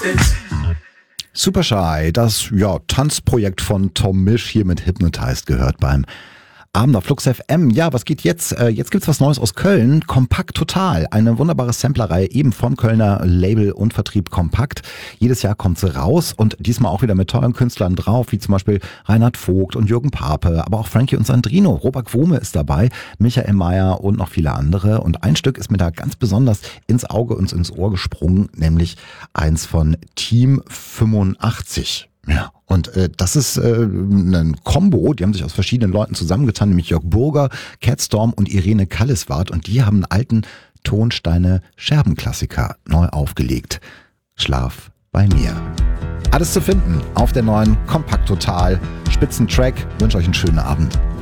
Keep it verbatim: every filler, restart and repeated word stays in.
Supershy, das ja, Tanzprojekt von Tom Misch hier mit Hypnotized gehört beim Abend auf Flux F M. Ja, was geht jetzt? Äh, jetzt gibt's was Neues aus Köln. Kompakt Total. Eine wunderbare Samplerreihe eben vom Kölner Label und Vertrieb Kompakt. Jedes Jahr kommt sie raus und diesmal auch wieder mit tollen Künstlern drauf, wie zum Beispiel Reinhard Vogt und Jürgen Pape, aber auch Frankie und Sandrino. Robert Gwome ist dabei, Michael Mayer und noch viele andere. Und ein Stück ist mir da ganz besonders ins Auge und ins Ohr gesprungen, nämlich eins von Team fünfundachtzig. Ja, und äh, das ist äh, ein Kombo, die haben sich aus verschiedenen Leuten zusammengetan, nämlich Jörg Burger, Catstorm und Irene Kalliswart, und die haben einen alten Tonsteine-Scherben-Klassiker neu aufgelegt. Schlaf bei mir. Alles zu finden auf der neuen Kompakt Total Spitzentrack. Ich wünsche euch einen schönen Abend.